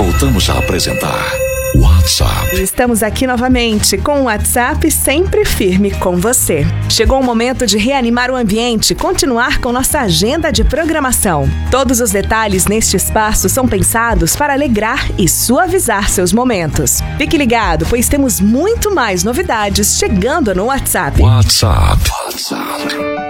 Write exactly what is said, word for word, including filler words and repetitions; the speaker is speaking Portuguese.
Voltamos a apresentar WhatsApp. Estamos aqui novamente com o WhatsApp sempre firme com você. Chegou o momento de reanimar o ambiente e continuar com nossa agenda de programação. Todos os detalhes neste espaço são pensados para alegrar e suavizar seus momentos. Fique ligado, pois temos muito mais novidades chegando no WhatsApp. WhatsApp. WhatsApp.